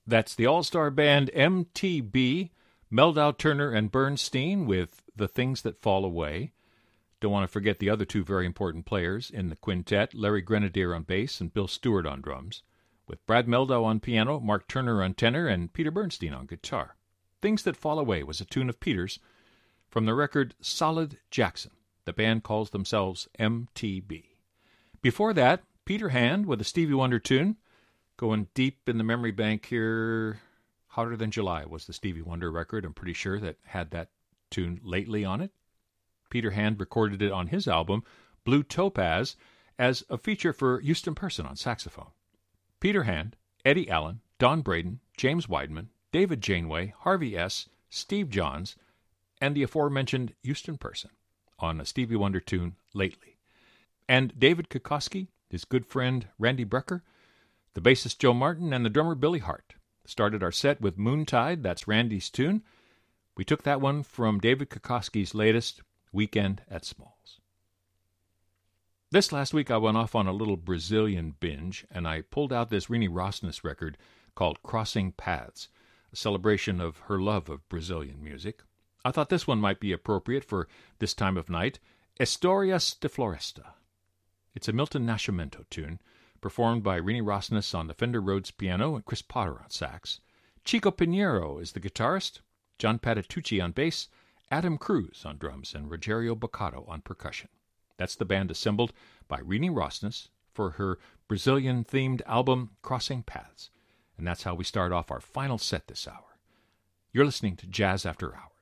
That's the all-star band MTB, Meldau, Turner, and Bernstein with The Things That Fall Away. Don't want to forget the other two very important players in the quintet, Larry Grenadier on bass and Bill Stewart on drums, with Brad Meldau on piano, Mark Turner on tenor, and Peter Bernstein on guitar. Things That Fall Away was a tune of Peter's from the record Solid Jackson. The band calls themselves MTB. Before that, Peter Hand with a Stevie Wonder tune. Going deep in the memory bank here, Hotter Than July was the Stevie Wonder record, I'm pretty sure, that had that tune lately on it. Peter Hand recorded it on his album, Blue Topaz, as a feature for Houston Person on saxophone. Peter Hand, Eddie Allen, Don Braden, James Weidman, David Janeway, Harvey S., Steve Johns, and the aforementioned Houston Person on a Stevie Wonder tune, Lately. And David Kukoski, his good friend Randy Brecker, the bassist Joe Martin, and the drummer Billy Hart. Started our set with Moontide, that's Randy's tune. We took that one from David Kukoski's latest, Weekend at Smalls. This last week I went off on a little Brazilian binge, and I pulled out this Rini Rosnes record called Crossing Paths, a celebration of her love of Brazilian music. I thought this one might be appropriate for this time of night, Historias de Floresta. It's a Milton Nascimento tune, performed by Rini Rosnes on the Fender Rhodes piano and Chris Potter on sax. Chico Pinheiro is the guitarist, John Patitucci on bass, Adam Cruz on drums, and Rogério Boccato on percussion. That's the band assembled by Rini Rosnes for her Brazilian-themed album Crossing Paths. And that's how we start off our final set this hour. You're listening to Jazz After Hours.